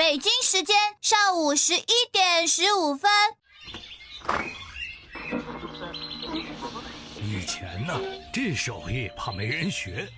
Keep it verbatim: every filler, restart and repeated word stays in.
北京时间上午十一点十五分。 以前呢，这手艺怕没人学，